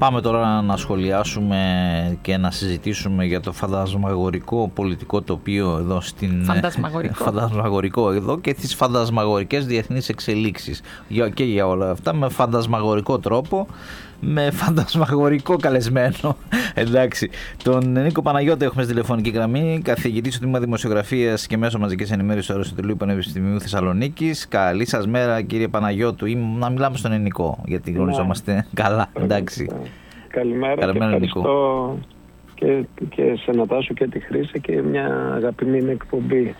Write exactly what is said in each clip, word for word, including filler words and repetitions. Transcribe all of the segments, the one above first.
Πάμε τώρα να σχολιάσουμε και να συζητήσουμε για το φαντασμαγορικό πολιτικό τοπίο εδώ στην... Φαντασμαγορικό. Φαντασμαγορικό εδώ και τις φαντασμαγορικές διεθνείς εξελίξεις. Και για όλα αυτά με φαντασμαγορικό τρόπο, με φαντασμαγορικό καλεσμένο. Εντάξει, τον Νίκο Παναγιώτη έχουμε στη τηλεφωνική γραμμή, καθηγητή στο Τμήμα Δημοσιογραφίας και Μέσω Μαζικής Ενημέρωσης του Αριστοτελείου Πανεπιστημίου Θεσσαλονίκης. Καλή σας μέρα, κύριε Παναγιώτου, ή να μιλάμε στον ελληνικό, γιατί γνωριζόμαστε ναι. καλά. Εντάξει. Καλημέρα, Καλημέρα και ευχαριστώ και, και σε Νατάσο και τη Χρύσα και μια αγαπημένη εκπομπή.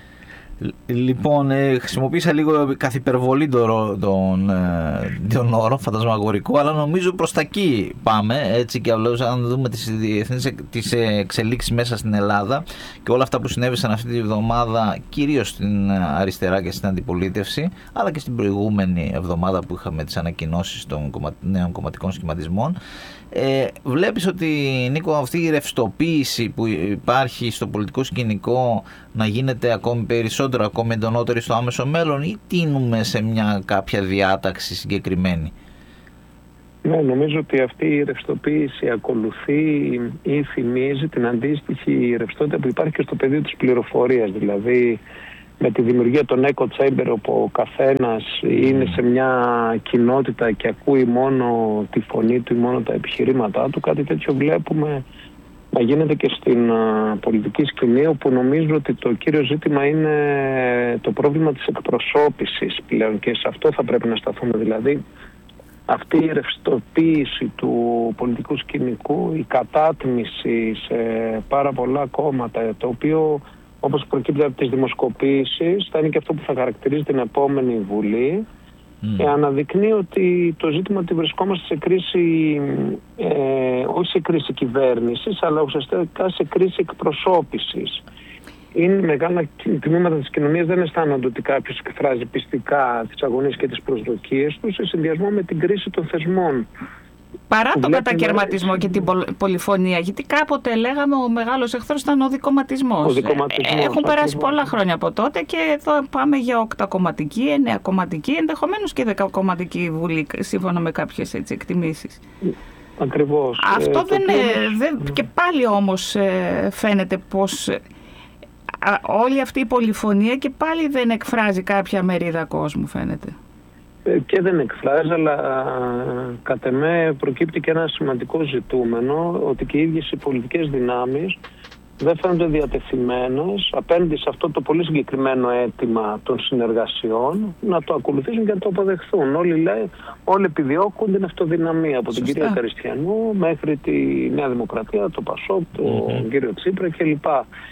Λοιπόν, ε, χρησιμοποίησα λίγο καθ' υπερβολή τον, τον, τον όρο φαντασμαγορικό, αλλά νομίζω προς τα εκεί πάμε, έτσι και απλώς αν δούμε τις διεθνείς τις εξελίξεις μέσα στην Ελλάδα και όλα αυτά που συνέβησαν αυτή τη εβδομάδα, κυρίως στην αριστερά και στην αντιπολίτευση, αλλά και στην προηγούμενη εβδομάδα που είχαμε τις ανακοινώσεις των κομμα... νέων κομματικών σχηματισμών. Ε, βλέπεις ότι, Νίκο, αυτή η ρευστοποίηση που υπάρχει στο πολιτικό σκηνικό να γίνεται ακόμη περισσότερο, ακόμη εντονότερη στο άμεσο μέλλον, ή τίνουμε σε μια κάποια διάταξη συγκεκριμένη? Ναι, νομίζω ότι αυτή η ρευστοποίηση ακολουθεί ή θυμίζει την αντίστοιχη ρευστότητα που υπάρχει και στο πεδίο της πληροφορίας, δηλαδή με τη δημιουργία των echo chamber, όπου ο καθένας είναι σε μια κοινότητα και ακούει μόνο τη φωνή του ή μόνο τα επιχειρήματά του. Κάτι τέτοιο βλέπουμε να γίνεται και στην uh, πολιτική σκηνή, όπου νομίζω ότι το κύριο ζήτημα είναι το πρόβλημα της εκπροσώπησης πλέον, και σε αυτό θα πρέπει να σταθούμε. Δηλαδή αυτή η ρευστοποίηση του πολιτικού σκηνικού, η κατάτμιση σε πάρα πολλά κόμματα, το οποίο, όπως προκύπτει από τις δημοσκοπήσεις, θα είναι και αυτό που θα χαρακτηρίζει την επόμενη Βουλή, mm. και αναδεικνύει ότι το ζήτημα ότι βρισκόμαστε σε κρίση, ε, όχι σε κρίση κυβέρνησης, αλλά ουσιαστικά σε κρίση εκπροσώπησης. Είναι μεγάλα τμήματα της κοινωνίας, δεν αισθάνονται ότι κάποιος εκφράζει πιστικά τις αγωνίες και τις προσδοκίες τους, σε συνδυασμό με την κρίση των θεσμών. Παρά τον κατακαιρματισμό και την πολυφωνία, γιατί κάποτε λέγαμε ο μεγάλος εχθρός ήταν ο δικομματισμός. Ο δικομματισμός Έχουν ακριβώς. περάσει πολλά χρόνια από τότε και εδώ πάμε για οκτακομματική, εννεακομματική, ενδεχομένως και δεκακομματική Βουλή, σύμφωνα με κάποιες έτσι εκτιμήσεις. Ακριβώς. Αυτό ε, δεν, οποίο... δεν... Και πάλι όμως ε, φαίνεται πως ε, όλη αυτή η πολυφωνία και πάλι δεν εκφράζει κάποια μερίδα κόσμου, φαίνεται. Και δεν εκφράζει, αλλά κατ' εμέ προκύπτει και ένα σημαντικό ζητούμενο, ότι και οι ίδιες οι πολιτικές δυνάμεις δεν φαίνονται διατεθειμένες απέναντι σε αυτό το πολύ συγκεκριμένο αίτημα των συνεργασιών να το ακολουθήσουν και να το αποδεχθούν. Όλοι, λέει, όλοι επιδιώκουν την αυτοδυναμία, από την κυρία Καριστιανού μέχρι τη Νέα Δημοκρατία, το Πασόκ, τον mm-hmm. κύριο Τσίπρα κλπ.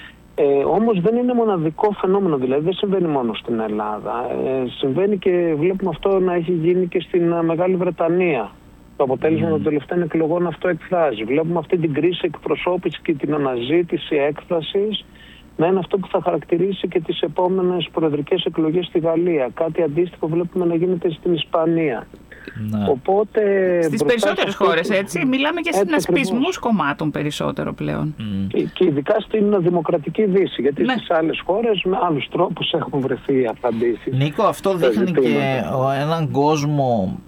Ε, όμως δεν είναι μοναδικό φαινόμενο, δηλαδή δεν συμβαίνει μόνο στην Ελλάδα. Ε, συμβαίνει και βλέπουμε αυτό να έχει γίνει και στην Μεγάλη Βρετανία. Το αποτέλεσμα mm. των τελευταίων εκλογών αυτό εκφράζει. Βλέπουμε αυτή την κρίση εκπροσώπησης και την αναζήτηση έκφρασης να είναι αυτό που θα χαρακτηρίσει και τις επόμενες προεδρικές εκλογές στη Γαλλία. Κάτι αντίστοιχο βλέπουμε να γίνεται στην Ισπανία. Ναι. Οπότε, στις περισσότερες αυτό... χώρες, έτσι, μιλάμε για συνασπισμούς κομμάτων περισσότερο πλέον. Mm. Και, και ειδικά στην Δημοκρατική Δύση, γιατί ναι. στις άλλες χώρες με άλλους τρόπους έχουν βρεθεί απαντήσεις. Νίκο, αυτό δείχνει και έναν κόσμο,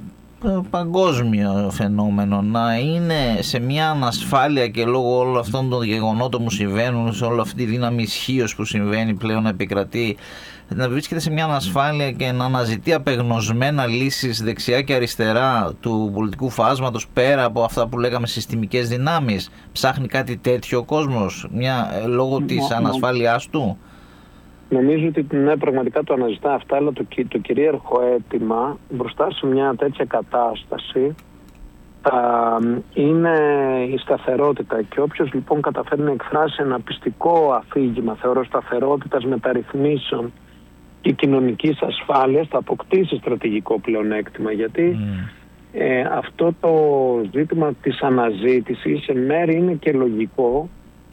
παγκόσμιο φαινόμενο, να είναι σε μια ανασφάλεια και λόγω όλων αυτών των γεγονότων που συμβαίνουν, σε όλη αυτή τη δύναμη ισχύως που συμβαίνει πλέον να επικρατεί, να βρίσκεται σε μια ανασφάλεια και να αναζητεί απεγνωσμένα λύσεις δεξιά και αριστερά του πολιτικού φάσματος, πέρα από αυτά που λέγαμε συστημικές δυνάμεις. Ψάχνει κάτι τέτοιο ο κόσμος, μια, λόγω Νο, της ανασφάλειάς του. Νομίζω ότι ναι, πραγματικά το αναζητά αυτά, αλλά το, το κυρίαρχο αίτημα μπροστά σε μια τέτοια κατάσταση α, είναι η σταθερότητα. Και όποιος λοιπόν καταφέρει να εκφράσει ένα πιστικό αφήγημα, θεωρώ, σταθερότητας, μεταρρυθμίσεων και κοινωνικής ασφάλειας, θα αποκτήσει στρατηγικό πλεονέκτημα. Γιατί mm. ε, αυτό το ζήτημα της αναζήτησης σε μέρη είναι και λογικό,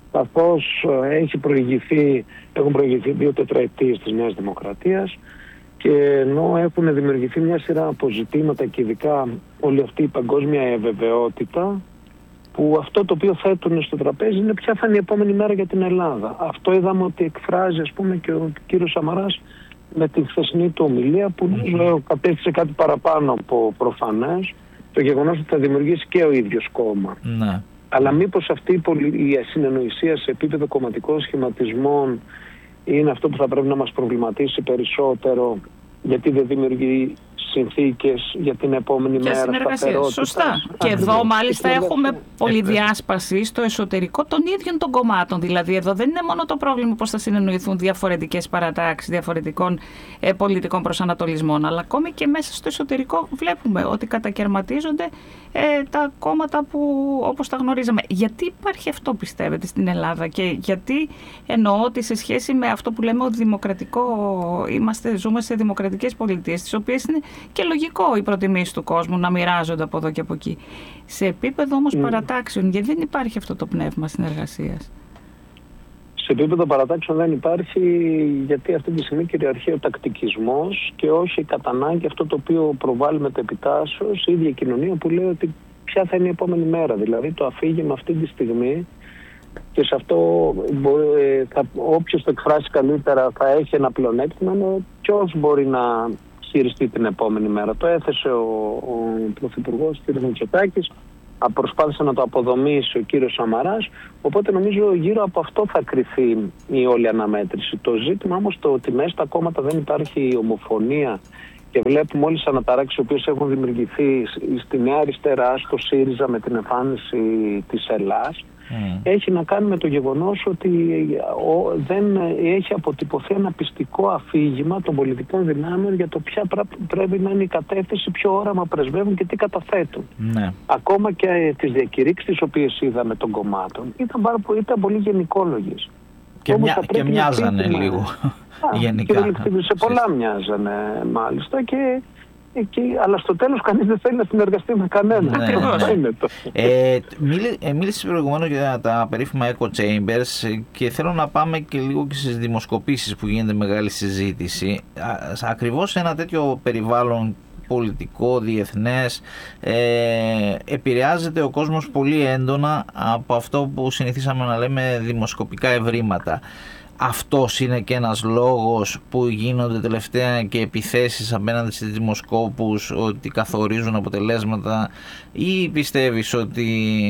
καθώς έχει προηγηθεί, έχουν προηγηθεί δύο τετραετίες της Νέας Δημοκρατίας, και ενώ έχουν δημιουργηθεί μια σειρά αποζητήματα και ειδικά όλη αυτή η παγκόσμια αβεβαιότητα, που αυτό το οποίο θέτουν στο τραπέζι είναι ποια θα είναι η επόμενη μέρα για την Ελλάδα. Αυτό είδαμε ότι εκφράζει, ας πούμε, και ο κύριος Σαμαράς με τη χθεσινή του ομιλία, που νομίζω κατέστησε κάτι παραπάνω από προφανές, το γεγονός ότι θα δημιουργήσει και ο ίδιος κόμμα. Ναι. Αλλά μήπως αυτή η, πολυ... η συνεννοησία σε επίπεδο κομματικών σχηματισμών είναι αυτό που θα πρέπει να μας προβληματίσει περισσότερο, γιατί δεν δημιουργεί συνθήκες για την επόμενη για μέρα συνεργασία. Σωστά. Και εδώ μάλιστα έχουμε πολυδιάσπαση στο εσωτερικό των ίδιων των κομμάτων. Δηλαδή εδώ δεν είναι μόνο το πρόβλημα πώς θα συνεννοηθούν διαφορετικές παρατάξεις διαφορετικών ε, πολιτικών προσανατολισμών, αλλά ακόμη και μέσα στο εσωτερικό βλέπουμε ότι κατακαιρματίζονται ε, τα κόμματα που όπως τα γνωρίζαμε. Γιατί υπάρχει αυτό, πιστεύετε, στην Ελλάδα, και γιατί εννοώ ότι σε σχέση με αυτό που λέμε ότι δημοκρατικό, είμαστε, ζούμε σε δημοκρατικές πολιτείες, τις οποίες είναι και λογικό οι προτιμήσεις του κόσμου να μοιράζονται από εδώ και από εκεί. Σε επίπεδο όμως mm. παρατάξεων, γιατί δεν υπάρχει αυτό το πνεύμα συνεργασίας? Σε επίπεδο παρατάξεων δεν υπάρχει, γιατί αυτή τη στιγμή κυριαρχεί ο τακτικισμός και όχι κατά ανάγκη αυτό το οποίο προβάλλει μετεπιτάσεως η ίδια κοινωνία, που λέει ότι ποια θα είναι η επόμενη μέρα. Δηλαδή το αφήγημα αυτή τη στιγμή, και σε αυτό θα, όποιος το εκφράσει καλύτερα θα έχει ένα πλεονέκτημα, είναι ποιος μπορεί να χειριστεί την επόμενη μέρα. Το έθεσε ο, ο Πρωθυπουργός κ. Μητσοτάκης, προσπάθησε να το αποδομήσει ο κύριος Σαμαράς, οπότε νομίζω γύρω από αυτό θα κρυθεί η όλη αναμέτρηση. Το ζήτημα όμως το ότι μέσα στα κόμματα δεν υπάρχει ομοφωνία και βλέπουμε όλες τις αναταράξεις οι οποίες έχουν δημιουργηθεί στη Νέα Αριστερά, στο ΣΥΡΙΖΑ με την εμφάνιση της Ελλάς, Mm. έχει να κάνει με το γεγονός ότι δεν έχει αποτυπωθεί ένα πιστικό αφήγημα των πολιτικών δυνάμεων για το ποια πρέπει να είναι η κατεύθυνση, ποιο όραμα πρεσβεύουν και τι καταθέτουν. Mm. Ακόμα και τις διακηρύξεις τις οποίες είδαμε των κομμάτων ήταν, πάρα, ήταν πολύ γενικόλογες. Και, μια, και μοιάζανε να... λίγο Α, γενικά. Σε πολλά μοιάζανε μάλιστα και... Εκεί, αλλά στο τέλος κανείς δεν θέλει να συνεργαστεί με κανένα. Ναι, ναι. ε, μίλη, ε, μίλησες προηγουμένως για τα περίφημα echo chambers και θέλω να πάμε και λίγο και στις δημοσκοπήσεις που γίνεται μεγάλη συζήτηση. Α, ακριβώς σε ένα τέτοιο περιβάλλον πολιτικό, διεθνές, ε, επηρεάζεται ο κόσμος πολύ έντονα από αυτό που συνηθίσαμε να λέμε δημοσκοπικά ευρήματα. Αυτός είναι και ένας λόγος που γίνονται τελευταία και επιθέσεις απέναντι στις δημοσκόπους, ότι καθορίζουν αποτελέσματα, ή πιστεύεις ότι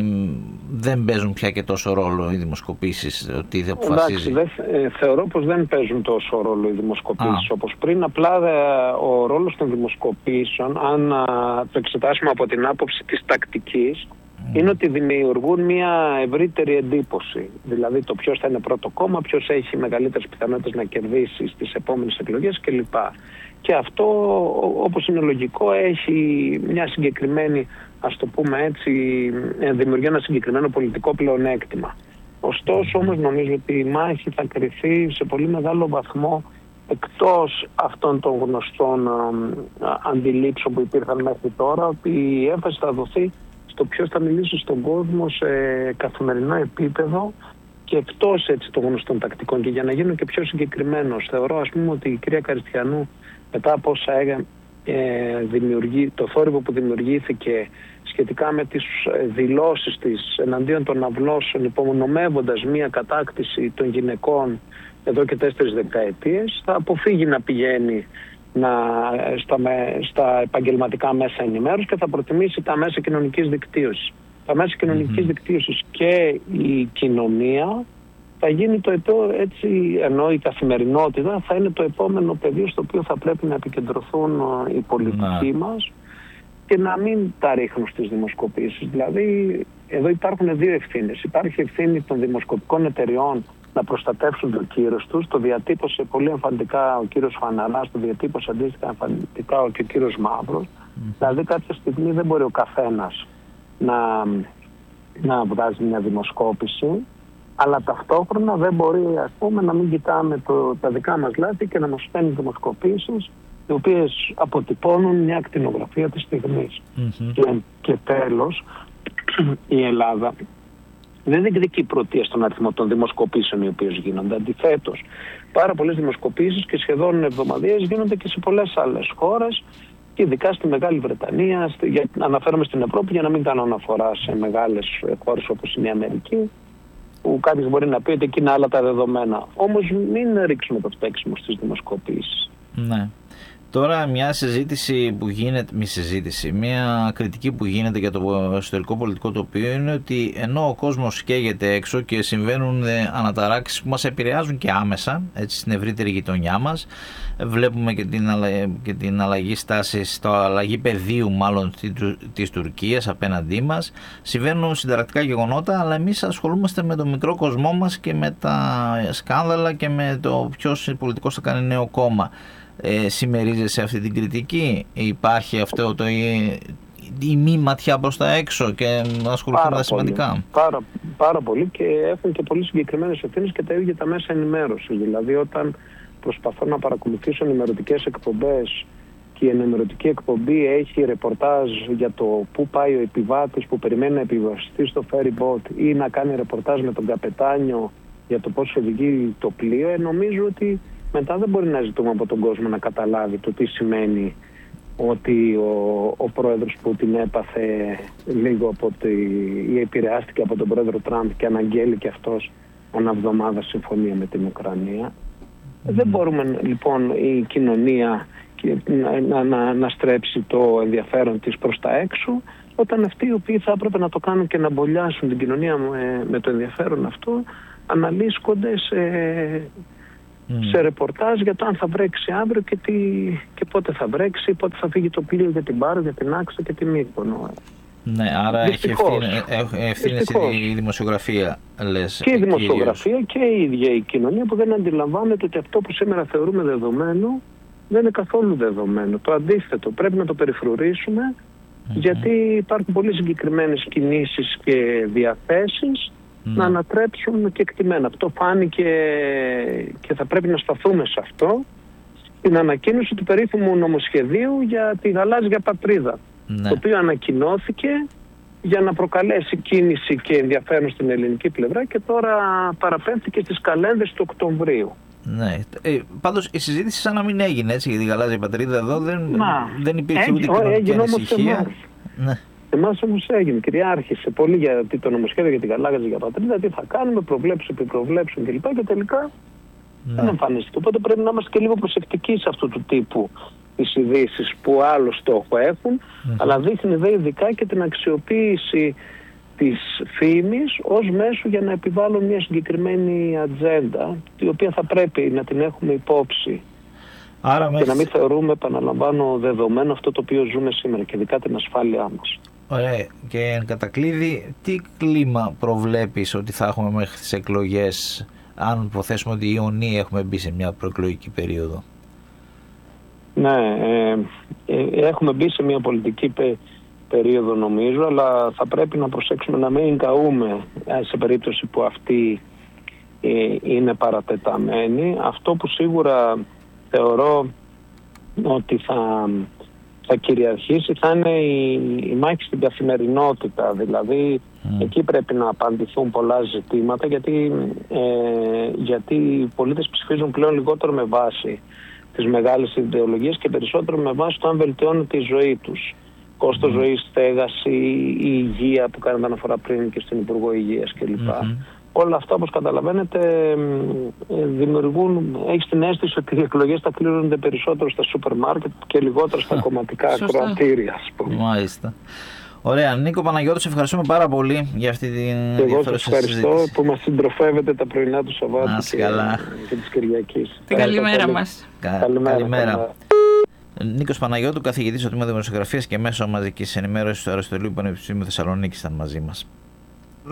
δεν παίζουν πια και τόσο ρόλο οι δημοσκοπήσεις, ότι δεν αποφασίζει? Εντάξει, δε, ε, θεωρώ πως δεν παίζουν τόσο ρόλο οι δημοσκοπήσεις όπως πριν. Απλά δε, ο ρόλος των δημοσκοπήσεων, αν α, το εξετάσουμε από την άποψη της τακτικής, είναι ότι δημιουργούν μια ευρύτερη εντύπωση. Δηλαδή το ποιος θα είναι πρώτο κόμμα, ποιος έχει μεγαλύτερες πιθανότητες να κερδίσει στις επόμενες εκλογές κλπ. Και αυτό, όπως είναι λογικό, έχει μια συγκεκριμένη, ας το πούμε έτσι, δημιουργεί ένα συγκεκριμένο πολιτικό πλεονέκτημα. Ωστόσο όμως νομίζω ότι η μάχη θα κριθεί σε πολύ μεγάλο βαθμό εκτός αυτών των γνωστών αντιλήψεων που υπήρχαν μέχρι τώρα, ότι η έμφαση θα δοθεί το ποιος θα μιλήσει στον κόσμο σε καθημερινό επίπεδο και εκτός έτσι των γνωστών τακτικών. Και για να γίνω και πιο συγκεκριμένος, θεωρώ ας πούμε ότι η κυρία Καριστιανού, μετά από όσα έγινε, ε, δημιουργεί, το θόρυβο που δημιουργήθηκε σχετικά με τις δηλώσεις της εναντίον των αυλώσεων, υπονομεύοντας μια κατάκτηση των γυναικών εδώ και τέσσερις δεκαετίες, θα αποφύγει να πηγαίνει Να, στα, στα επαγγελματικά μέσα ενημέρωσης και θα προτιμήσει τα μέσα κοινωνικής δικτύωσης. Τα μέσα κοινωνικής mm-hmm. δικτύωσης και η κοινωνία θα γίνει το επόμενο, έτσι, ενώ η καθημερινότητα θα είναι το επόμενο πεδίο στο οποίο θα πρέπει να επικεντρωθούν οι πολιτικοί mm-hmm. μας και να μην τα ρίχνουν στις δημοσκοπήσεις. Δηλαδή, εδώ υπάρχουν δύο ευθύνες. Υπάρχει ευθύνη των δημοσκοπικών εταιριών να προστατεύσουν το κύρος τους. Το διατύπωσε πολύ εμφαντικά ο κύριος Φαναράς, το διατύπωσε αντίστοιχα εμφαντικά και ο κύριος Μαύρος. Mm. Δηλαδή κάποια στιγμή δεν μπορεί ο καθένας να, να βγάζει μια δημοσκόπηση, αλλά ταυτόχρονα δεν μπορεί, ας πούμε, να μην κοιτάμε το, τα δικά μας λάθη και να μας φέρνει δημοσκοπήσεις οι οποίες αποτυπώνουν μια ακτινογραφία της στιγμής. Mm-hmm. Και, και τέλος, η Ελλάδα δεν διεκδικεί πρωτεία στον αριθμό των δημοσκοπήσεων οι οποίες γίνονται. Αντιθέτως, πάρα πολλές δημοσκοπήσεις και σχεδόν εβδομαδιαίες γίνονται και σε πολλές άλλες χώρες, και ειδικά στη Μεγάλη Βρετανία. Στη, για, αναφέρομαι στην Ευρώπη για να μην κάνω αναφορά σε μεγάλες χώρες όπως είναι η Αμερική, που κάποιος μπορεί να πει ότι εκεί είναι άλλα τα δεδομένα. Όμως μην ρίξουμε το φταίξιμο στις δημοσκοπήσεις. Ναι. Τώρα μια συζήτηση που γίνεται, μη συζήτηση, μια κριτική που γίνεται για το εσωτερικό πολιτικό τοπίο είναι ότι ενώ ο κόσμος καίγεται έξω και συμβαίνουν αναταράξεις που μας επηρεάζουν και άμεσα, έτσι, στην ευρύτερη γειτονιά μας, βλέπουμε και την, αλλαγή, και την αλλαγή στάσης, στο αλλαγή πεδίου μάλλον της Τουρκίας απέναντί μας, συμβαίνουν συνταρακτικά γεγονότα, αλλά εμείς ασχολούμαστε με το μικρό κοσμό μας και με τα σκάνδαλα και με το ποιος πολιτικός θα κάνει νέο κόμμα. Ε, συμμερίζεσαι αυτή την κριτική? Υπάρχει αυτό το η, η μη ματιά προς τα έξω και ασχοληθούμε με τα σημαντικά? Πάρα, πάρα πολύ, και έχουν και πολύ συγκεκριμένες ευθύνες και τα ίδια τα μέσα ενημέρωση. Δηλαδή, όταν προσπαθώ να παρακολουθήσω ενημερωτικές εκπομπές και η ενημερωτική εκπομπή έχει ρεπορτάζ για το πού πάει ο επιβάτης που περιμένει να επιβαστεί στο ferry boat ή να κάνει ρεπορτάζ με τον καπετάνιο για το πώς οδηγεί το πλοίο, ε, νομίζω ότι μετά δεν μπορεί να ζητούμε από τον κόσμο να καταλάβει το τι σημαίνει ότι ο, ο πρόεδρος Πούτιν έπαθε λίγο από τη, ή επηρεάστηκε από τον πρόεδρο Τραμπ και αναγγέλει και αυτός ανά εβδομάδα συμφωνία με την Ουκρανία. Mm. Δεν μπορούμε λοιπόν η κοινωνία να, να, να, να στρέψει το ενδιαφέρον της προς τα έξω, όταν αυτοί οι οποίοι θα έπρεπε να το κάνουν και να μπολιάσουν την κοινωνία με, με το ενδιαφέρον αυτό αναλύσκονται σε... Mm. σε ρεπορτάζ για το αν θα βρέξει αύριο και, τι, και πότε θα βρέξει, πότε θα φύγει το πλοίο για την Πάρο, για την Άξο και την Μύκονο. Ναι, άρα δυστυχώς, έχει ευθύνη η δημοσιογραφία, λες. Και η δημοσιογραφία κυρίως. Και η ίδια η κοινωνία που δεν αντιλαμβάνεται ότι αυτό που σήμερα θεωρούμε δεδομένο δεν είναι καθόλου δεδομένο. Το αντίθετο, πρέπει να το περιφρουρήσουμε, mm-hmm. γιατί υπάρχουν πολύ συγκεκριμένες κινήσεις και διαθέσεις Mm. να ανατρέψουν κεκτημένα. Αυτό φάνηκε και θα πρέπει να σταθούμε σε αυτό, την ανακοίνωση του περίφημου νομοσχεδίου για τη γαλάζια πατρίδα, ναι. το οποίο ανακοινώθηκε για να προκαλέσει κίνηση και ενδιαφέρον στην ελληνική πλευρά και τώρα παραπέμφθηκε στις καλένδες του Οκτωβρίου. Ναι. Ε, πάντως η συζήτηση σαν να μην έγινε έτσι για τη γαλάζια πατρίδα εδώ, δεν, δεν υπήρχε ούτε κοινωνική ανησυχία. Ναι. Εμάς όμως έγινε, κυριάρχησε πολύ γιατί το νομοσχέδιο για την γαλάζια πατρίδα, τι θα κάνουμε, προβλέψουν, επιπροβλέψουν κλπ. Και τελικά ναι. δεν εμφανίστηκε. Οπότε πρέπει να είμαστε και λίγο προσεκτικοί σε αυτού του τύπου τις ειδήσεις που άλλο στόχο έχουν, mm-hmm. αλλά δείχνει δε ειδικά και την αξιοποίηση της φήμης ως μέσο για να επιβάλλουν μια συγκεκριμένη ατζέντα, η οποία θα πρέπει να την έχουμε υπόψη. Άρα και μέσα... να μην θεωρούμε, επαναλαμβάνω, δεδομένο αυτό το οποίο ζούμε σήμερα και ειδικά την ασφάλειά μας. Ωραία. Και εν κατακλείδη, τι κλίμα προβλέπεις ότι θα έχουμε μέχρι τις εκλογές, αν υποθέσουμε ότι οι Ιωνίοι έχουμε μπει σε μια προεκλογική περίοδο? Ναι, ε, ε, έχουμε μπει σε μια πολιτική πε, περίοδο νομίζω, αλλά θα πρέπει να προσέξουμε να μην καούμε σε περίπτωση που αυτή ε, είναι παρατεταμένη. Αυτό που σίγουρα θεωρώ ότι θα, θα κυριαρχήσει θα είναι η, η μάχη στην καθημερινότητα. Δηλαδή mm. εκεί πρέπει να απαντηθούν πολλά ζητήματα, γιατί, ε, γιατί οι πολίτες ψηφίζουν πλέον λιγότερο με βάση τις μεγάλες ιδεολογίες και περισσότερο με βάση το αν βελτιώνεται η ζωή τους. Κόστος mm. ζωής, στέγαση, η υγεία που κάνετε αναφορά πριν και στην Υπουργό Υγείας κλπ. Mm-hmm. Όλα αυτά, όπως καταλαβαίνετε, δημιουργούν, έχεις την αίσθηση ότι οι εκλογές θα κλείνονται περισσότερο στα σούπερ μάρκετ και λιγότερο στα κομματικά ακροατήρια, ας πούμε. Μάλιστα. Ωραία. Νίκο Παναγιώτου, σε ευχαριστούμε πάρα πολύ για αυτή την ενδιαφέρουσα συζήτηση. Εγώ σας ευχαριστώ που μας συντροφεύετε τα πρωινά του Σαββάτου και, και της Κυριακής. Την καλημέρα μας. Κα... Καλημέρα. Καλημέρα. Νίκος Παναγιώτου, καθηγητής στο Τμήμα Δημοσιογραφίας και μέσω μαζικής ενημέρωσης του Αριστοτελείου Πανεπιστημίου Θεσσαλονίκης, ήταν μαζί μας.